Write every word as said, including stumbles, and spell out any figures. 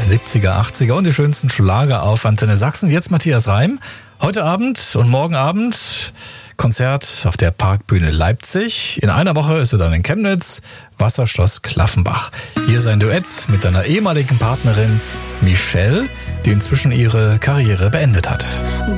siebziger, achtziger und die schönsten Schlager auf Antenne Sachsen. Jetzt Matthias Reim. Heute Abend und morgen Abend Konzert auf der Parkbühne Leipzig. In einer Woche ist er dann in Chemnitz, Wasserschloss Klaffenbach. Hier sein Duett mit seiner ehemaligen Partnerin Michelle, die inzwischen ihre Karriere beendet hat.